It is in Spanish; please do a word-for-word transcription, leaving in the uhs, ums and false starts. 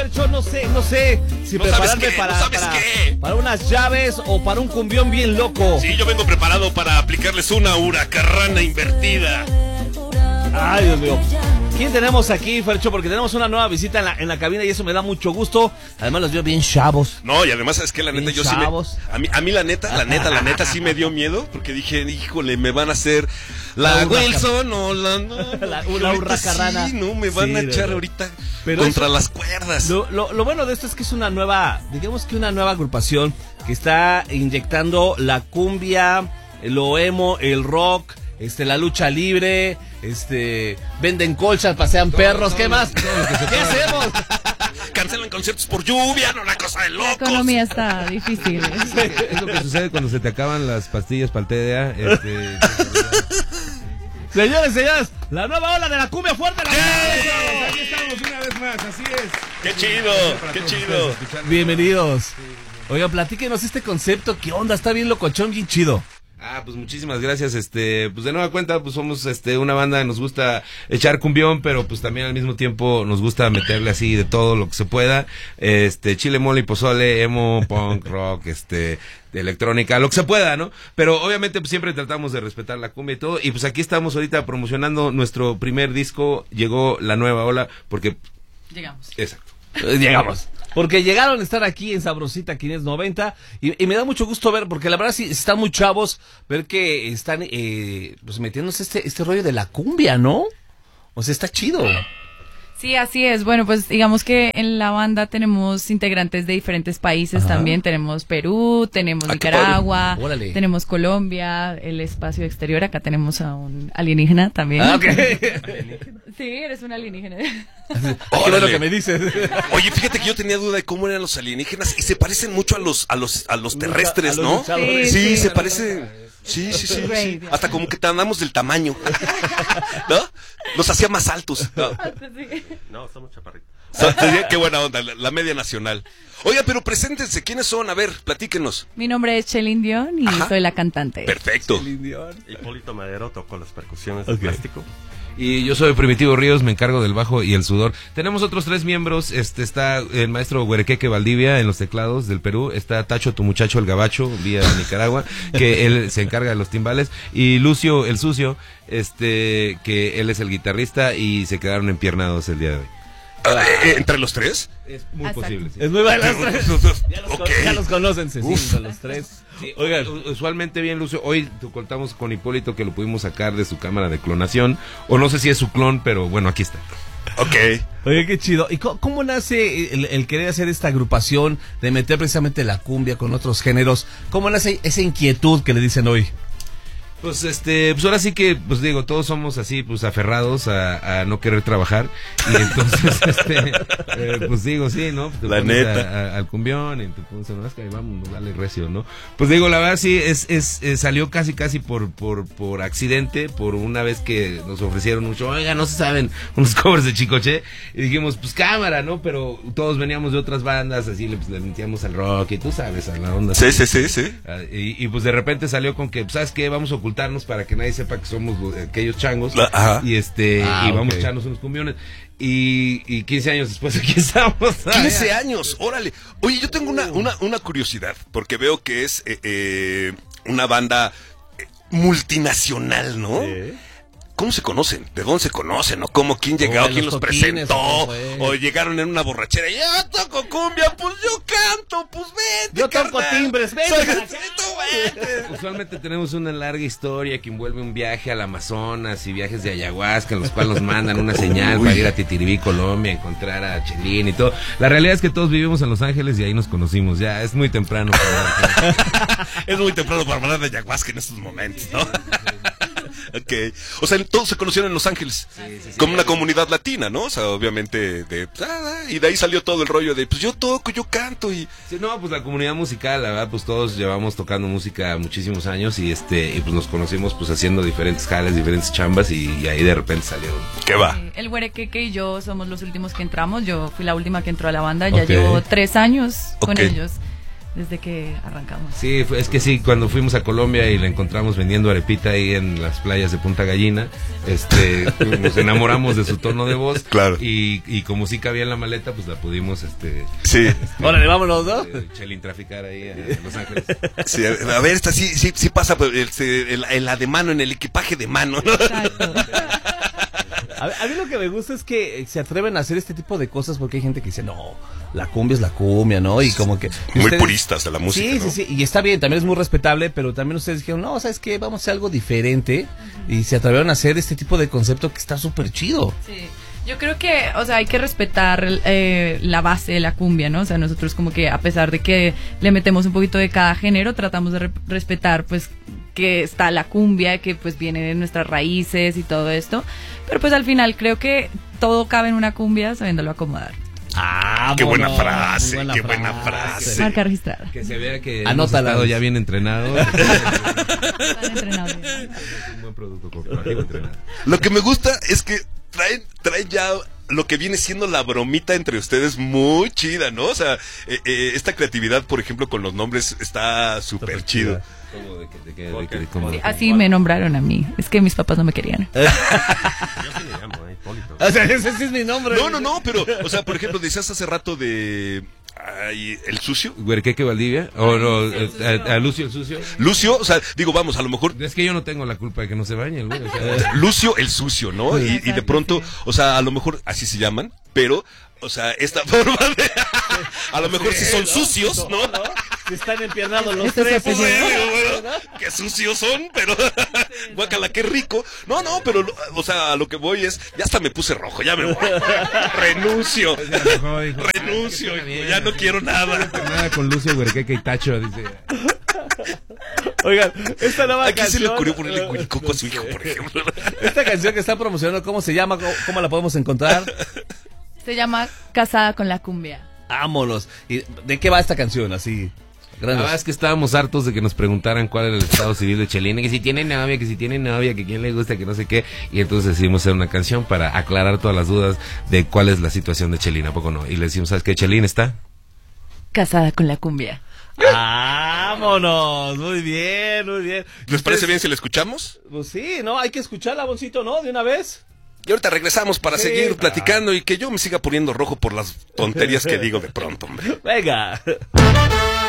Yo no sé, no sé si no prepararme sabes qué, para, no sabes para, qué. para unas llaves o para un cumbión bien loco. Sí, yo vengo preparado para aplicarles una huracarrana invertida. Ay, Dios mío. ¿Quién tenemos aquí, Fercho? Porque tenemos una nueva visita en la, en la cabina y eso me da mucho gusto. Además los veo bien chavos. No, y además es que la neta Bien yo chavos. sí me... A mí, a mí la neta, la neta, la neta sí me dio miedo. Porque dije, híjole, me van a hacer la, la Wilson o la... No, la una hurracarrana. Sí, no, me van sí, a echar no. ahorita Pero contra eso, las cuerdas. Lo, lo, lo bueno de esto es que es una nueva, digamos que una nueva agrupación que está inyectando la cumbia, lo emo, el rock... Este, la lucha libre, este, venden colchas, pasean todo, perros, todo, ¿qué más? Todo ¿Qué hacemos? Cancelan conciertos por lluvia, no una cosa de locos. La economía está difícil. Es, es lo que sucede cuando se te acaban las pastillas para el T D A. Este, Señores, señores, la nueva ola de la cumbia fuerte. La ¡Eh! Aquí estamos una vez más, así es. Qué chido, qué chido. Bienvenidos. Oiga, platíquenos este concepto, ¿qué onda? Está bien locochón, bien chido. Ah, pues muchísimas gracias, este, pues de nueva cuenta, pues somos, este, una banda, nos gusta echar cumbión, pero pues también al mismo tiempo nos gusta meterle así de todo lo que se pueda, este, chile, mole y pozole, emo, punk, rock, este, electrónica, lo que se pueda, ¿no? Pero obviamente pues siempre tratamos de respetar la cumbia y todo, y pues aquí estamos ahorita promocionando nuestro primer disco, llegó la nueva ola, porque... Llegamos. Exacto. Llegamos. Porque llegaron a estar aquí en Sabrosita quinientos noventa y, y me da mucho gusto ver, porque la verdad sí están muy chavos, ver que están eh, pues metiéndose este, este rollo de la cumbia, ¿no? O sea, está chido. Sí, así es. Bueno, pues digamos que en la banda tenemos integrantes de diferentes países. Ajá. También. Tenemos Perú, tenemos ah, Nicaragua, tenemos Colombia, el espacio exterior. Acá tenemos a un alienígena también. Ah, okay. Sí, eres un alienígena. Qué bueno que me dices. Oye, fíjate que yo tenía duda de cómo eran los alienígenas y se parecen mucho a los a los a los terrestres, a los, ¿no? Sí, sí, sí, se parecen. Sí, sí, sí, sí. Hasta como que te andamos del tamaño, ¿no? Los hacía más altos. No, no estamos chaparritos. Qué buena onda, la, la media nacional. Oiga, pero preséntense, ¿quiénes son? A ver, platíquenos. Mi nombre es Chelín Dion y Ajá. soy la cantante. Perfecto. Hipólito Madero, toco las percusiones okay. de plástico. Y yo soy Primitivo Ríos, me encargo del bajo y el sudor. Tenemos otros tres miembros, este está el maestro Huerequeque Valdivia en los teclados del Perú, está Tacho, tu muchacho el gabacho, vía Nicaragua, que él se encarga de los timbales, y Lucio el sucio, este que él es el guitarrista y se quedaron empiernados el día de hoy. Uh, ¿Entre los tres? Es muy Exacto. posible. Sí. Es muy bueno. Ya los, okay. ya los conocen, se siguen los tres. Sí, oigan, usualmente bien, Lucio, hoy contamos con Hipólito que lo pudimos sacar de su cámara de clonación, o no sé si es su clon, pero bueno, aquí está. Ok. Oye, qué chido. ¿Y cómo, cómo nace el, el querer hacer esta agrupación, de meter precisamente la cumbia con otros géneros? ¿Cómo nace esa inquietud que le dicen hoy? Pues este, pues ahora sí que, pues digo, todos somos así, pues aferrados a, a no querer trabajar, y entonces, este, eh, pues digo, sí, ¿no? Pues la neta. A, a, al cumbión, y te pones, no, es que ahí vamos, no dale recio, ¿no? Pues digo, la verdad sí, es, es, es salió casi, casi por, por, por accidente, por una vez que nos ofrecieron mucho, oiga, no se saben, unos covers de Chicoche, y dijimos, pues cámara, ¿no? Pero todos veníamos de otras bandas, así le, pues, le metíamos al rock, y tú sabes, a la onda. Sí, así, sí, sí, sí. Y, y pues de repente salió con que, pues, ¿sabes qué? Vamos a ocultar para que nadie sepa que somos aquellos changos. Ajá. Y este ah, y vamos okay. a echarnos unos cumbiones. Y, y quince años después aquí estamos. quince años, órale. Oye, yo tengo una, una, una curiosidad, porque veo que es eh, eh, una banda eh, multinacional, ¿no? ¿Sí? ¿Cómo se conocen? ¿De dónde se conocen? ¿O cómo? ¿Quién llegó? ¿Quién los presentó? ¿O, o llegaron en una borrachera? Yo toco cumbia, pues yo canto, pues vente, yo toco carnal. Timbres, vente. Usualmente tenemos una larga historia que envuelve un viaje al Amazonas y viajes de ayahuasca, en los cuales nos mandan una señal Uy. para ir a Titiribí, Colombia, encontrar a Chelín y todo. La realidad es que todos vivimos en Los Ángeles y ahí nos conocimos. Ya es muy temprano para es muy temprano para hablar de ayahuasca en estos momentos, ¿no? Okay. O sea, todos se conocieron en Los Ángeles, sí, sí, sí, como una comunidad latina, ¿no? O sea, obviamente, de, ah, y de ahí salió todo el rollo de, pues yo toco, yo canto y... Sí, no, pues la comunidad musical, la verdad, pues todos llevamos tocando música muchísimos años y este, y pues nos conocimos pues haciendo diferentes jales, diferentes chambas y, y ahí de repente salió. ¿Qué va? Sí, el Huerequeque y yo somos los últimos que entramos, yo fui la última que entró a la banda, ya okay. llevo tres años con okay. ellos. desde que arrancamos. Sí, es que sí, cuando fuimos a Colombia y la encontramos vendiendo arepita ahí en las playas de Punta Gallina, este, nos enamoramos de su tono de voz. Claro. Y, y como sí cabía en la maleta, pues la pudimos, este... Sí. Este, órale, vámonos, ¿no? Chelín traficar ahí a Los Ángeles. Sí, a ver, esta sí, sí, sí pasa el, el, el, la de mano, en el equipaje de mano, ¿no? Exacto. A, a mí lo que me gusta es que se atreven a hacer este tipo de cosas porque hay gente que dice, no, la cumbia es la cumbia, ¿no? Y como que... Y muy ustedes, puristas de la música, sí, ¿no? sí, sí, y está bien, también es muy respetable, pero también ustedes dijeron, no, ¿sabes qué? Vamos a hacer algo diferente, y se atrevieron a hacer este tipo de concepto que está súper chido. Sí. Yo creo que, o sea, hay que respetar eh, la base de la cumbia, ¿no? O sea, nosotros como que a pesar de que le metemos un poquito de cada género, tratamos de re- respetar, pues, que está la cumbia, que pues viene de nuestras raíces y todo esto. Pero pues al final creo que todo cabe en una cumbia sabiéndolo acomodar. Ah, qué buena bueno, frase, buena qué buena frase. frase. Marca registrada. Que se vea que Anótala. hemos estado ya bien entrenados. Están entrenados bien. Un buen producto corporativo entrenado. Lo que me gusta es que traen, traen ya lo que viene siendo la bromita entre ustedes muy chida, ¿no? O sea, eh, eh, esta creatividad, por ejemplo, con los nombres está súper chido. ¿Cómo de que, de que, de que, de cómo? Sí, así me nombraron a mí. Es que mis papás no me querían. Yo sí le llamo, eh, Hipólito. O sea, ese sí es mi nombre. No, no, no, pero, o sea, por ejemplo, decías hace rato de... Ay, ¿el sucio? ¿Huerqueque Valdivia? ¿O no, eh, a, a Lucio el sucio? Lucio, o sea, digo, vamos, a lo mejor... Es que yo no tengo la culpa de que no se bañe el güey. O sea, Lucio el sucio, ¿no? Y, y de Exacto, pronto, sí. o sea, a lo mejor así se llaman, pero, o sea, esta forma de... A lo mejor sí son sucios, ¿no? Si están empiernados los Esto tres. se Pues, apellido. bueno, qué sucios son, pero guácala, qué rico. No, no, pero, o sea, a lo que voy es, ya hasta me puse rojo, ya me voy. Renuncio. Renuncio, hijo, ya no quiero nada. Nada con Lucio, Huerqueque y Tacho, dice. Oigan, esta nueva ¿A quién se canción... le ocurrió ponerle Huiricoco a su hijo, por ejemplo? Esta canción que está promocionando, ¿cómo se llama? ¿Cómo, cómo la podemos encontrar? Se llama Casada con la cumbia. Vámonos. ¿Y de qué va esta canción? Así, La grandes. verdad es que estábamos hartos de que nos preguntaran cuál era el estado civil de Chelín, que si tiene novia, que si tiene novia, que quién le gusta, que no sé qué, y entonces decidimos hacer una canción para aclarar todas las dudas de cuál es la situación de Chelín, ¿a poco no? Y le decimos, ¿sabes qué? Chelín está Casada con la cumbia. Vámonos. Muy bien, muy bien. ¿Les parece bien si la escuchamos? Pues sí, ¿no? Hay que escucharla, Boncito, ¿no? De una vez. Y ahorita regresamos para Sí. seguir platicando y que yo me siga poniendo rojo por las tonterías que digo de pronto, hombre. Venga.